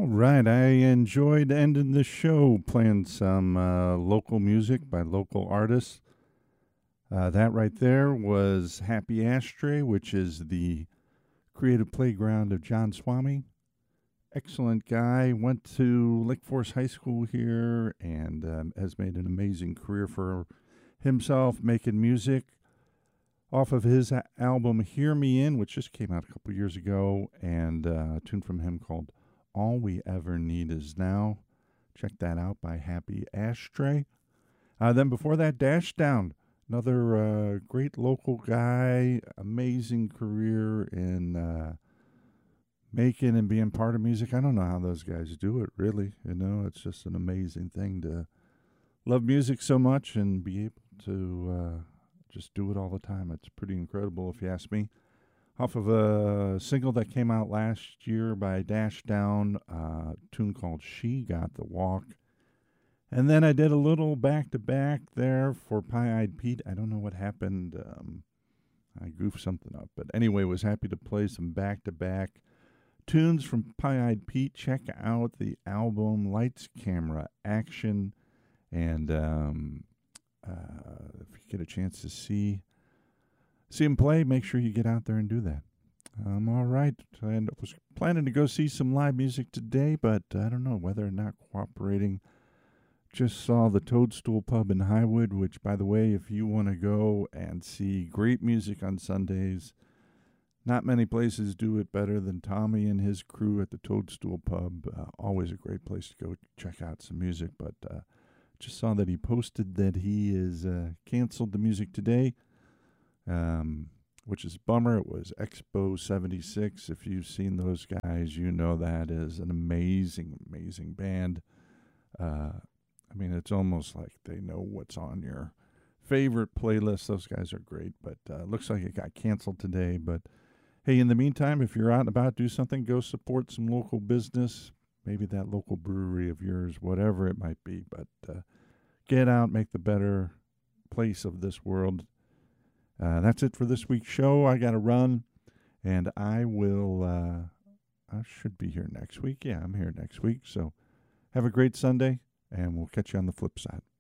Right, I enjoyed ending the show playing some local music by local artists. That right there was Happy Ashtray, which is the creative playground of John Swami. Excellent guy. Went to Lake Forest High School here and has made an amazing career for himself making music. Off of his album Hear Me In, which just came out a couple years ago, and a tune from him called All We Ever Need Is Now. Check that out by Happy Ashtray. Then before that, Dash Down, another great local guy, amazing career in making and being part of music. I don't know how those guys do it, really. It's just an amazing thing to love music so much and be able to just do it all the time. It's pretty incredible, if you ask me. Off of a single that came out last year by Dash Down, a tune called She Got the Walk. And then I did a little back-to-back there for Pie-Eyed Pete. I don't know what happened. I goofed something up. But anyway, was happy to play some back-to-back tunes from Pie-Eyed Pete. Check out the album Lights, Camera, Action. And if you get a chance to see him play, make sure you get out there and do that. All right. I was planning to go see some live music today, but I don't know whether or not cooperating. Just saw the Toadstool Pub in Highwood, which, by the way, if you want to go and see great music on Sundays, not many places do it better than Tommy and his crew at the Toadstool Pub. Always a great place to go check out some music, but just saw that he posted that he is canceled the music today, which is a bummer. It was Expo 76. If you've seen those guys, you know that is an amazing, amazing band. It's almost like they know what's on your favorite playlist. Those guys are great, but looks like it got canceled today. But hey, in the meantime, if you're out and about, do something. Go support some local business, maybe that local brewery of yours, whatever it might be. But get out, make the better place of this world. That's it for this week's show. I got to run, and I should be here next week. Yeah, I'm here next week. So have a great Sunday, and we'll catch you on the flip side.